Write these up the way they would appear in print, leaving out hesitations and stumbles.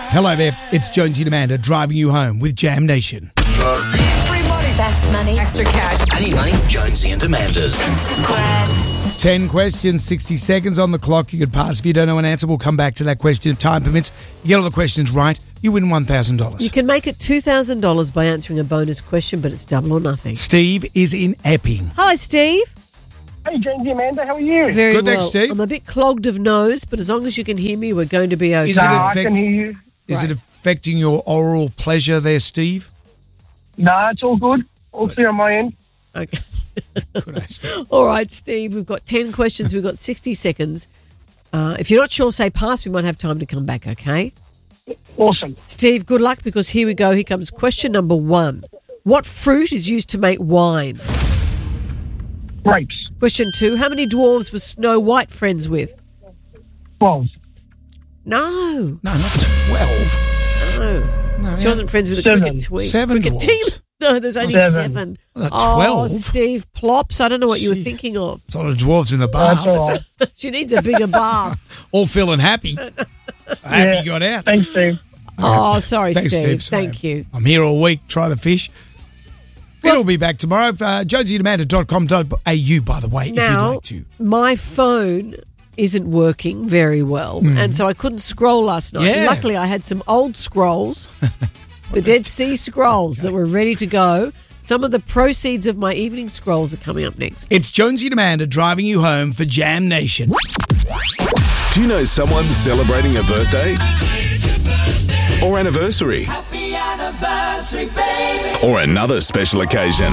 Hello there, it's Jonesy and Amanda driving you home with Jam Nation. Free money. Fast money. Extra cash. I need money. Jonesy and Amanda's. 10 questions, 60 seconds on the clock. You could pass if you don't know an answer. We'll come back to that question if time permits. You get all the questions right, you win $1,000. You can make it $2,000 by answering a bonus question, but it's double or nothing. Steve is in Epping. Hello, Steve. Hey, Jonesy, Amanda, how are you? Very Good, well. thanks, Steve. I'm a bit clogged of nose, but as long as you can hear me, we're going to be okay. I can hear you. Is it affecting your oral pleasure there, Steve? No, it's all good. All clear on my end. Okay. Good day, Steve. All right, Steve, we've got 10 questions. We've got 60 seconds. If you're not sure, say pass. We might have time to come back, okay? Awesome. Steve, good luck because here we go. Here comes question number 1. What fruit is used to make wine? Grapes. Question 2. How many dwarves was Snow White friends with? 12. No. No, not 12. No. She wasn't friends with a 7. cricket tweet. 7 cricket dwarves. team. No, there's only 7. 12? Oh, Steve Plops. I don't know what you were Jeez. thinking of. It's a lot of dwarves in the That's all bath. right. She needs a bigger bath. All feeling happy. So happy you got out. Thanks, Steve. Oh, sorry, Thanks, Steve. Sorry. Thank you. I'm here all week. Try the fish. It'll be back tomorrow. jonesieandamanda.com.au, by the way, if you'd Now, like to. my phone isn't working very well, and so I couldn't scroll last night. Yeah. Luckily, I had some old scrolls, the Dead Sea Scrolls that were ready to go. Some of the proceeds of my evening scrolls are coming up next. It's Jonesy and Amanda driving you home for Jam Nation. Do you know someone celebrating a birthday? Or anniversary? Happy anniversary, baby. Or another special occasion?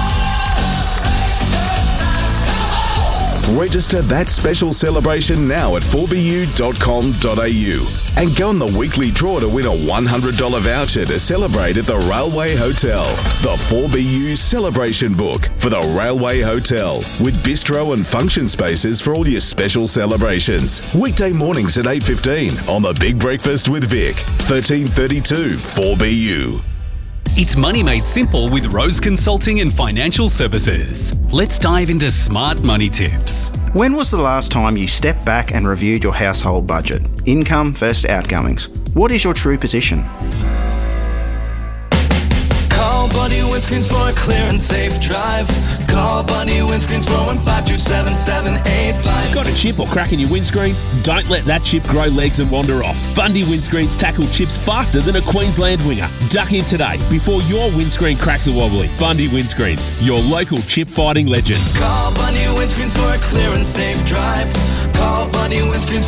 Register that special celebration now at 4bu.com.au and go on the weekly draw to win a $100 voucher to celebrate at the Railway Hotel. The 4BU Celebration Book for the Railway Hotel with bistro and function spaces for all your special celebrations. Weekday mornings at 8:15 on The Big Breakfast with Vic, 1332 4BU. It's money made simple with Rose Consulting and Financial Services. Let's dive into smart money tips. When was the last time you stepped back and reviewed your household budget? Income versus outgoings. What is your true position? Call Buddy Windscreens for a clear and safe drive. Call Buddy Windscreens 415-277-785. Got a chip or crack in your windscreen? Don't let that chip grow legs and wander off. Bundy Windscreens tackle chips faster than a Queensland winger. Duck in today before your windscreen cracks a wobbly. Bundy Windscreens, your local chip fighting legends. Call Buddy Windscreens for a clear and safe drive. Call Buddy Windscreens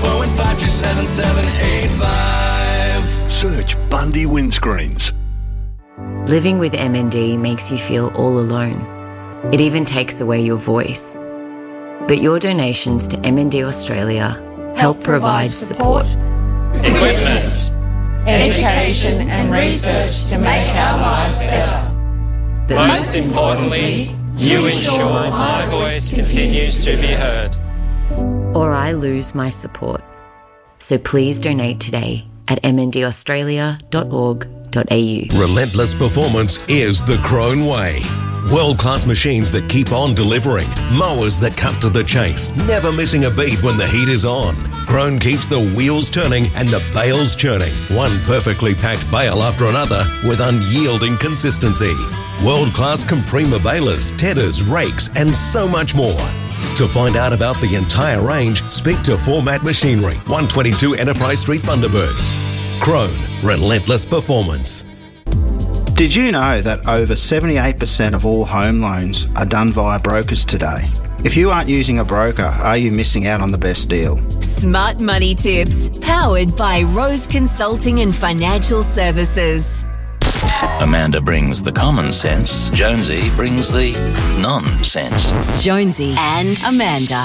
415-277-785. Search Bundy Windscreens. Living with MND makes you feel all alone. It even takes away your voice. But your donations to MND Australia help provide support, equipment, education and research to make our lives better. but most importantly, you ensure my voice continues to be heard. or I lose my support. So please donate today at mndaustralia.org.au. Relentless performance is the Crone way. World-class machines that keep on delivering. Mowers that cut to the chase, never missing a beat when the heat is on. Crone keeps the wheels turning and the bales churning. One perfectly packed bale after another with unyielding consistency. World-class Comprima balers, tedders, rakes and so much more. To find out about the entire range, speak to Format Machinery, 122 Enterprise Street, Bundaberg. Crone, relentless performance. Did you know that over 78% of all home loans are done via brokers today? If you aren't using a broker, are you missing out on the best deal? Smart Money Tips, powered by Rose Consulting and Financial Services. Amanda brings the common sense. Jonesy brings the nonsense. Jonesy and Amanda.